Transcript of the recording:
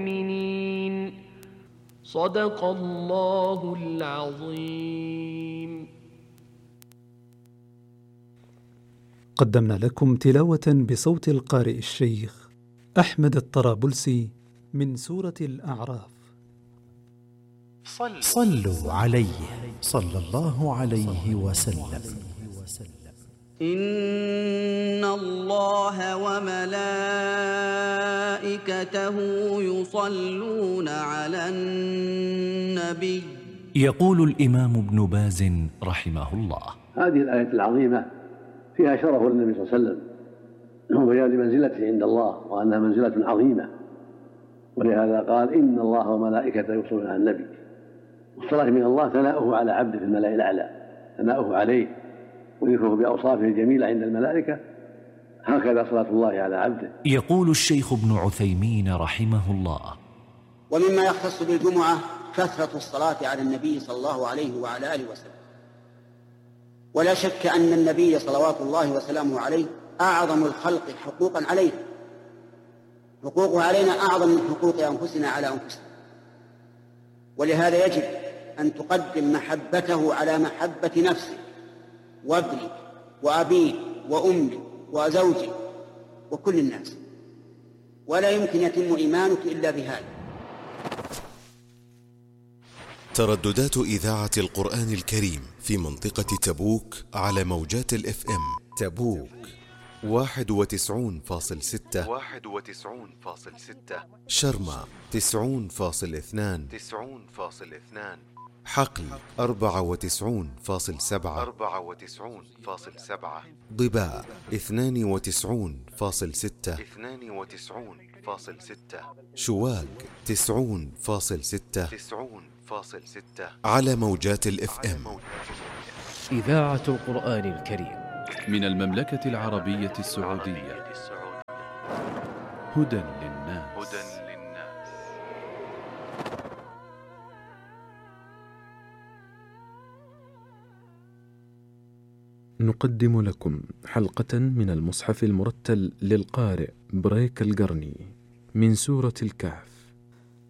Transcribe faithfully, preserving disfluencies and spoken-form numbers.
المؤمنين. صدق الله العظيم. قدمنا لكم تلاوة بصوت القارئ الشيخ أحمد الطرابلسي من سورة الأعراف. صلوا عليه صلى الله عليه وسلم. إن الله وملائكته يصلون على النبي. يقول الإمام ابن باز رحمه الله: هذه الآية العظيمة فيها شرف النبي صلى الله عليه وسلم وبيان منزلته عند الله وأنها منزلة عظيمة، ولهذا قال: إن الله وملائكته يصلون على النبي. والصلاة من الله ثناؤه على عبده في الملأ الأعلى، ثناؤه عليه وذكره بأوصافه الجميلة عند الملائكة، هكذا صلاة الله على عبده. يقول الشيخ ابن عثيمين رحمه الله: ومما يختص بالجمعة كثرة الصلاة على النبي صلى الله عليه وعلى آله وسلم. ولا شك أن النبي صلوات الله وسلامه عليه أعظم الخلق حقوقا عليه، حقوقه علينا أعظم من حقوق أنفسنا على أنفسنا، ولهذا يجب أن تقدم محبته على محبة نفسك وابنك وأبيك وأمك وزوجك وكل الناس، ولا يمكن يتم إيمانك إلا بهذا. ترددات إذاعة القرآن الكريم في منطقة تبوك على موجات الإف إم. تبوك واحد وتسعون فاصل ستة، واحد وتسعون فاصل ستة، شرمة تسعون فاصل اثنان، تسعون فاصل اثنان، حقل أربعة وتسعون فاصل سبعة، أربعة وتسعون فاصل سبعة، ضباء اثنان وتسعون فاصل ستة، اثنان وتسعون فاصل ستة، شواق تسعون فاصل ستة، تسعون فاصل ستة، على موجات الإف إم. إذاعة القرآن الكريم من المملكة العربية السعودية. هدى للناس. هدى للناس. نقدم لكم حلقة من المصحف المرتل للقارئ بريك القرني من سورة الكهف.